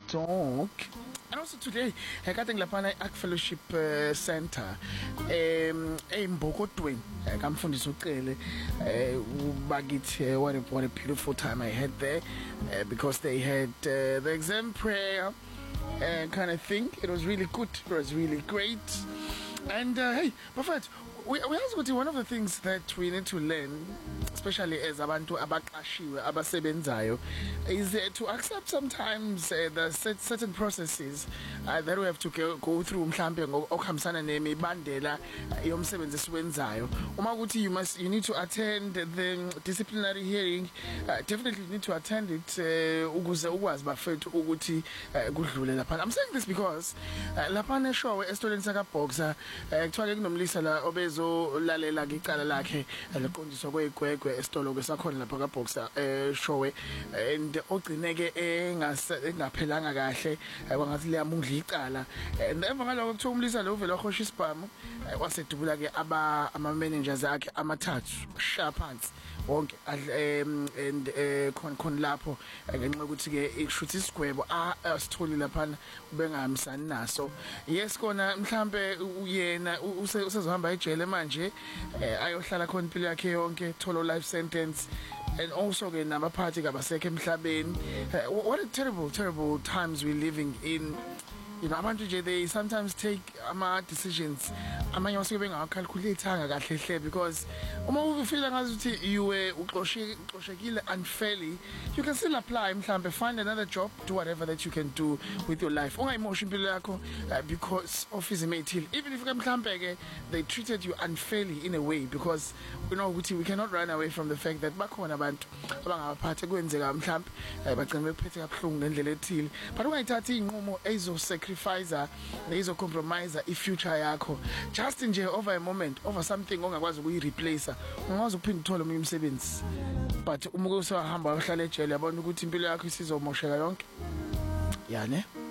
talk. And also today, I got ngilapha Ark Fellowship Center. Mbokotweni. Ngamfundisa uCele bakithi what a beautiful time I had there because they had the exam prayer kind of thing. It was really good. It was really great. And hey, Buffett, we also got one of the things that we need to learn, especially as abantu abaqashiwe abasebenzayo, is to accept sometimes the certain processes that we have to go through mhlambe okuhambisana nemibandela yomsebenzi esiwenzayo. Uma ukuthi you need to attend the disciplinary hearing, definitely you need to attend it ukuze ukwazi bafethu ukuthi kudlule lapha. I'm saying this because lapha neshowe esitoleni saka Boxer kuthiwa kunomlisa la obezolalela ngicala lakhe leqondiswa kwegwegwe esitolo kwesakhona lapha ka Boxer showe and ogcineke engaphelanga kahle kwangathi liyamudla icala and emva ngaloko kuthiwa umlisa lo uvela khosha isibhamu wasedubula ke ama managers akhe amathathu shaphansi wonke and khona lapho ngenxa ukuthi ke ikushuthi isigwebo asitholi lapha ubengahambisani naso. Yes kona mhlambe uyena usezohamba ejele manje ayohlala khona impilo yakhe yonke tholo life sentence and also ke nabaphathi kabasekho emhlabeni. What a terrible times we living in. You know, abantu nje they sometimes take decisions amanye wasuke bengakhalculateanga kahle hle because uma ufila ngazi ukuthi you uxoshekile unfairly, you can still apply mhlambe, find another job, do whatever that you can do with your life. Ungayimoshi impilo yakho because of izimethile, even if mhlambe ke they treated you unfairly in a way, because you know ukuthi we cannot run away from the fact that bakhona abantu abangabaphathe kwenzeka mhlambe bagcina bephethe kabuhlungu ngendlela ethile, but ungayithatha inqumo ezo nezo compromise i-future yakho just nje over a moment, over something ongakwazi ukuyi-replace, ungakwazi ukuphinda uthole omunye umsebenzi. But uma usahamba uhlala ejele yabona ukuthi impilo yakho isizomosheka yonke, yani.